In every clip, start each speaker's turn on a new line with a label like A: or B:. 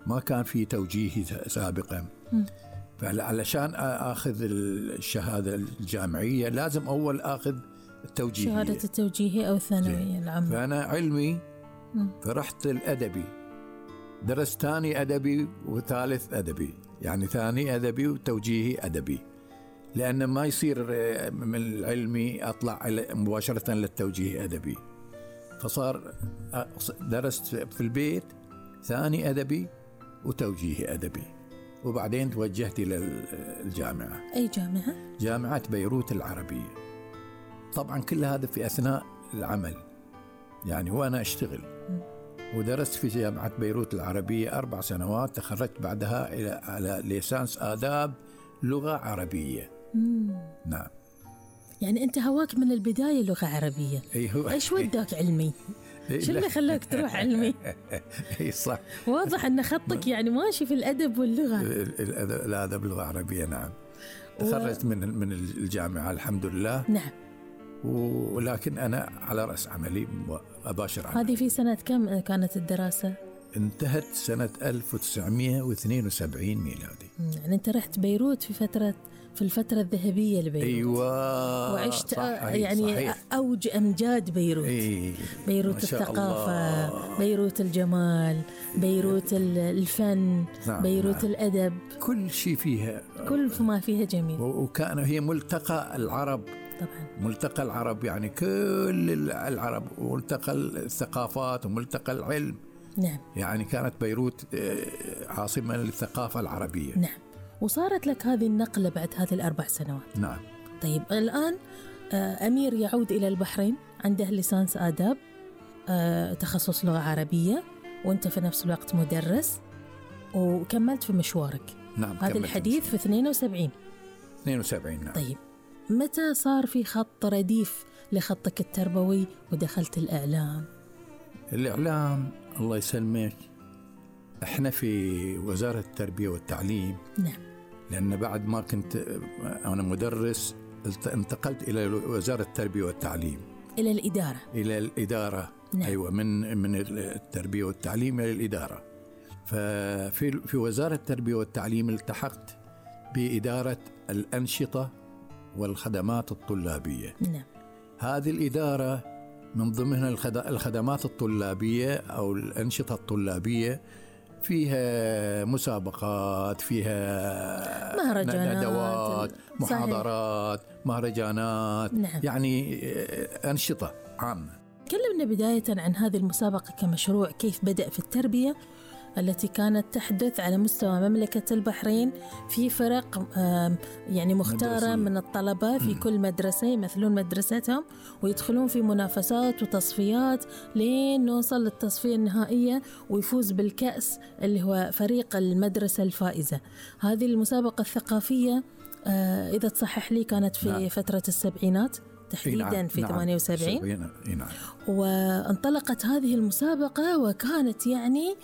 A: ما كان في توجيهي سابقا. فعلشان أخذ الشهادة الجامعية لازم أول أخذ التوجيهية،
B: شهادة التوجيهي أو الثانوية العامة.
A: فأنا علمي فرحت الأدبي، درست ثاني أدبي وثالث أدبي، يعني ثاني أدبي وتوجيهي أدبي، لأن ما يصير من العلمي أطلع مباشرة للتوجيهي أدبي. فصار درست في البيت ثاني أدبي وتوجيهي أدبي، وبعدين توجهت إلى الجامعة.
B: أي جامعة؟
A: جامعة بيروت العربية. طبعا كل هذا في أثناء العمل، يعني وأنا أشتغل. ودرست في جامعة بيروت العربية 4 سنوات، تخرجت بعدها على ليسانس آداب لغة عربية. نعم.
B: يعني أنت هواك من البداية لغة عربية.
A: أيوة.
B: إيش وداك علمي؟ شو اللي خلاك تروح علمي؟
A: اي صح،
B: واضح أن خطك يعني ماشي في الأدب واللغة.
A: الأدب لغة عربية. نعم. تخرجت من الجامعة الحمد لله.
B: نعم.
A: ولكن أنا على رأس عملي أباشر عملي.
B: هذه في سنة كم كانت الدراسة؟
A: انتهت سنة 1972 ميلادي.
B: يعني أنت رحت بيروت في الفترة الذهبية لبيروت.
A: أيوة.
B: وعشت
A: صحيح.
B: يعني
A: صحيح.
B: أوج أمجاد بيروت. بيروت الثقافة الله. بيروت الجمال، بيروت الفن. نعم. بيروت. نعم. الأدب،
A: كل شيء فيها،
B: كل ما فيها جميل.
A: وكان هي ملتقى العرب.
B: طبعا
A: ملتقى العرب، يعني كل العرب، وملتقى الثقافات وملتقى العلم.
B: نعم.
A: يعني كانت بيروت عاصمة للثقافة العربية.
B: نعم. وصارت لك هذه النقلة بعد هذه ال4 سنوات.
A: نعم.
B: طيب الآن أمير يعود إلى البحرين، عنده ليسانس آداب، تخصص لغة عربية، وأنت في نفس الوقت مدرس، وكملت في مشوارك.
A: نعم.
B: هذا الحديث في 72.
A: نعم.
B: طيب متى صار في خط رديف لخطك التربوي ودخلت الإعلام؟
A: الإعلام الله يسلمك، احنا في وزارة التربية والتعليم.
B: نعم.
A: لأن بعد ما كنت أنا مدرس انتقلت إلى وزارة التربية والتعليم،
B: إلى الإدارة.
A: نعم.
B: أيوة،
A: من التربية والتعليم إلى الإدارة. ففي وزارة التربية والتعليم التحقت بإدارة الأنشطة والخدمات الطلابية.
B: نعم.
A: هذه الإدارة من ضمنها الخدمات الطلابية أو الأنشطة الطلابية، فيها مسابقات، فيها
B: مهرجانات،
A: ندوات، محاضرات، مهرجانات.
B: نعم.
A: يعني أنشطة عامة.
B: كلمنا بداية عن هذه المسابقة كمشروع، كيف بدأ في التربية التي كانت تحدث على مستوى مملكة البحرين في فرق يعني مختارة مدرسية من الطلبة في كل مدرسة يمثلون مدرستهم، ويدخلون في منافسات وتصفيات لين نوصل للتصفية النهائية ويفوز بالكأس اللي هو فريق المدرسة الفائزة. هذه المسابقة الثقافية إذا تصحح لي كانت في نعم. فترة السبعينات تحديدا في 78.
A: نعم.
B: وانطلقت هذه المسابقة وكانت يعني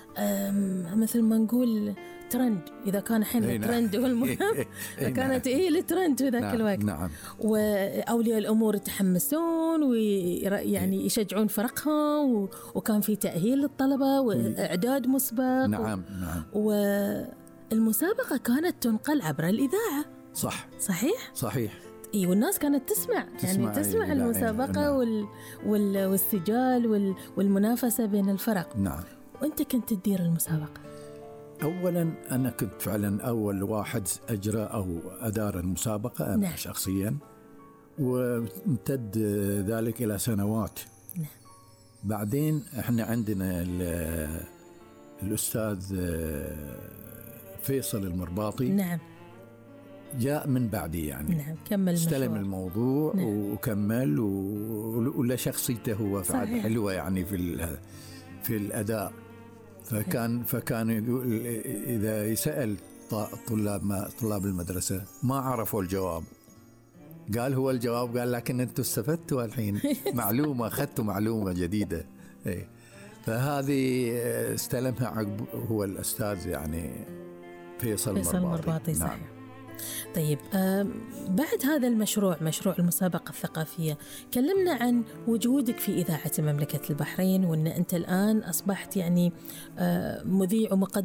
B: مثل ما نقول ترند، إذا كان حين الترند هو المهم كانت الترند في ذاك الوقت.
A: نعم.
B: وأولياء الأمور يتحمسون ويعني يشجعون فرقهم، وكان في تأهيل للطلبة وإعداد مسبق.
A: نعم.
B: والمسابقة كانت تنقل عبر الإذاعة.
A: صحيح.
B: والناس كانت تسمع المسابقة والسجال والمنافسة بين الفرق.
A: نعم.
B: وأنت كنت تدير المسابقة.
A: أولا أنا كنت فعلا أول واحد أجرى أو أدار المسابقة أنا. نعم. شخصيا، وامتد ذلك إلى سنوات.
B: نعم.
A: بعدين احنا عندنا الأستاذ فيصل المرباطي.
B: نعم.
A: جاء من بعدي يعني.
B: نعم. كمل
A: استلم الموضوع. نعم. وكمل ولا شخصيته هو فعلا حلوة يعني في الأداء. فكان يقول إذا يسأل طلاب المدرسة ما عرفوا الجواب، قال هو الجواب، قال لكن أنتوا استفدتوا الحين معلومة، أخذتوا معلومة جديدة. فهذه استلمها عقب هو الأستاذ يعني فيصل المرباطي.
B: نعم. طيب بعد هذا المشروع، مشروع المسابقة الثقافية، كلمنا عن وجودك في إذاعة مملكة البحرين، وأن أنت الآن أصبحت يعني مذيع ومقدم